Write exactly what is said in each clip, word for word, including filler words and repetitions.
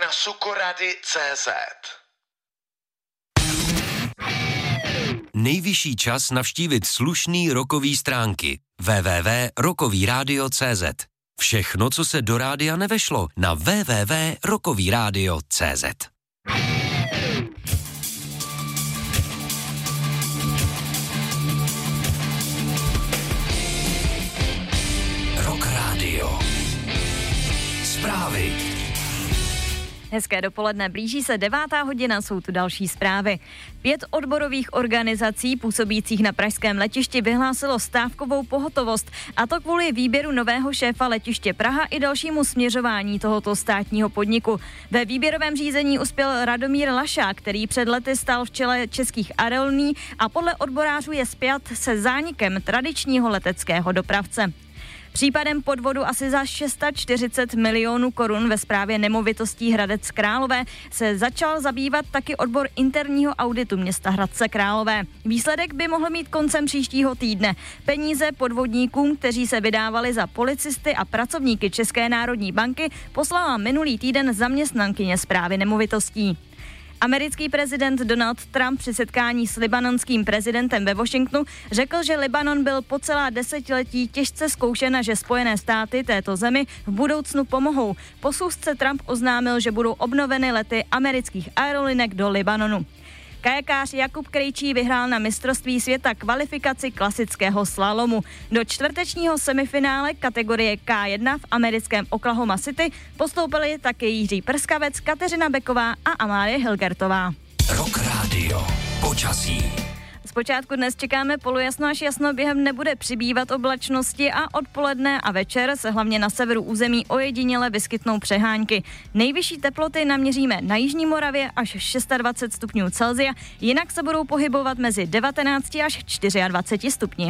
na sukorady tečka cé zet. Nejvyšší čas navštívit slušný rockový stránky w w w tečka rockový rádio tečka cé zet. Všechno, co se do rádia nevešlo, na w w w tečka rockový rádio tečka cé zet. Rock Radio. Zprávy. Hezké dopoledne, blíží se devátá hodina, jsou tu další zprávy. Pět odborových organizací působících na pražském letišti vyhlásilo stávkovou pohotovost, a to kvůli výběru nového šéfa letiště Praha i dalšímu směřování tohoto státního podniku. Ve výběrovém řízení uspěl Radomír Lašák, který před lety stál v čele českých aerolíní a podle odborářů je spjat se zánikem tradičního leteckého dopravce. Případem podvodu asi za šest set čtyřicet milionů korun ve správě nemovitostí Hradec Králové se začal zabývat taky odbor interního auditu města Hradce Králové. Výsledek by mohl mít koncem příštího týdne. Peníze podvodníkům, kteří se vydávali za policisty a pracovníky České národní banky, poslala minulý týden zaměstnankyně správy nemovitostí. Americký prezident Donald Trump při setkání s libanonským prezidentem ve Washingtonu řekl, že Libanon byl po celá desetiletí těžce zkoušen a že Spojené státy této zemi v budoucnu pomohou. Po schůzce Trump oznámil, že budou obnoveny lety amerických aerolinek do Libanonu. Kajakář Jakub Krejčí vyhrál na mistrovství světa kvalifikaci klasického slalomu. Do čtvrtečního semifinále kategorie K jedna v americkém Oklahoma City postoupili také Jiří Prskavec, Kateřina Beková a Amálie Hilgertová. Rock Radio. Počasí. Zpočátku dnes čekáme polojasno až jasno, během nebude přibývat oblačnosti a odpoledne a večer se hlavně na severu území ojediněle vyskytnou přehánky. Nejvyšší teploty naměříme na jižní Moravě až dvacet šest stupňů Celsia, jinak se budou pohybovat mezi devatenáct až dvacet čtyři stupni.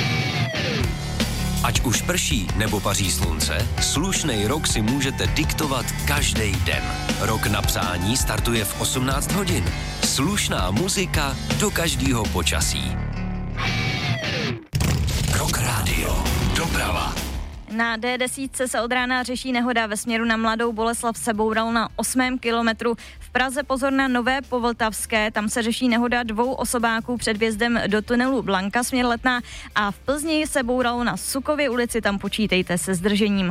Ať už prší nebo paří slunce, slušnej rok si můžete diktovat každý den. Rok na přání startuje v osmnáct hodin. Slušná muzika do každého počasí. Rock Radio. Doprava. Na D deset se od rána řeší nehoda ve směru na Mladou Boleslav, se boural na osmém kilometru. V Praze pozor na Nové Povltavské, tam se řeší nehoda dvou osobáků před vjezdem do tunelu Blanka směr Letná, a v Plzni se bouralo na Sukově ulici, tam počítejte se zdržením.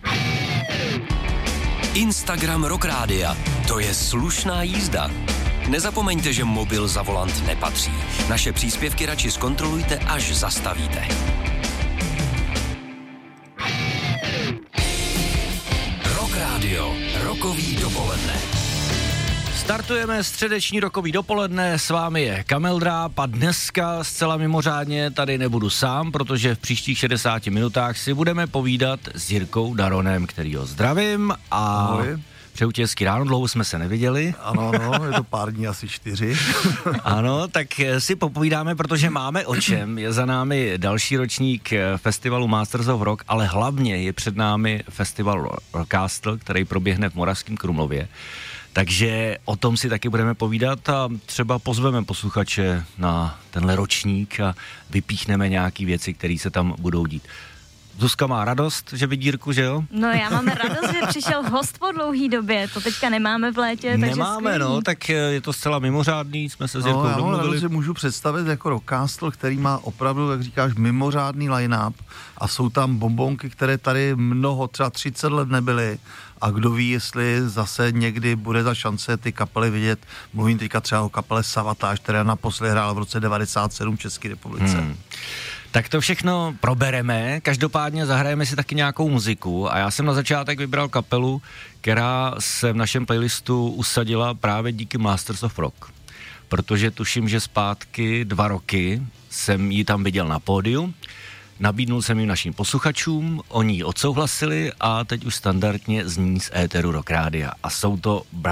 Instagram Rock Rádia. To je slušná jízda. Nezapomeňte, že mobil za volant nepatří. Naše příspěvky radši zkontrolujte, až zastavíte. Rock Radio. Rokový dopoledne. Startujeme středeční rokový dopoledne, s vámi je Kamil Dráb a dneska zcela mimořádně tady nebudu sám, protože v příštích šedesáti minutách si budeme povídat s Jirkou Daronem, kterýho zdravím a Ahoj. přeju ti hezký ráno, dlouho jsme se neviděli. Ano, ano, je to pár dní, asi čtyři. Ano, tak si popovídáme, protože máme o čem. Je za námi další ročník festivalu Masters of Rock, ale hlavně je před námi festival Rockcastle, který proběhne v Moravském Krumlově. Takže o tom si taky budeme povídat a třeba pozveme posluchače na tenhle ročník a vypíchneme nějaký věci, které se tam budou dít. Zuzka má radost, že vidí Jirku, že jo? No, já mám radost, že přišel host po dlouhý době, to teďka nemáme v létě, takže Nemáme, skvělý. no, tak je to zcela mimořádný, jsme se s Jirkou No, já mám domluvili. radost, že můžu představit jako Rockcastle, který má opravdu, jak říkáš, mimořádný line-up a jsou tam bombonky, které tady mnoho, třeba třicet let nebyly. A kdo ví, jestli zase někdy bude ta šance ty kapely vidět. Mluvím teďka třeba o kapele Savatage, která naposledy hrála v roce devadesát sedm v České republice. Hmm. Tak to všechno probereme, každopádně zahrajeme si taky nějakou muziku a já jsem na začátek vybral kapelu, která se v našem playlistu usadila právě díky Masters of Rock. Protože tuším, že zpátky dva roky jsem ji tam viděl na pódiu, nabídnul jsem ji našim posluchačům, oni ji odsouhlasili a teď už standardně zní z éteru Rock Rádia a jsou to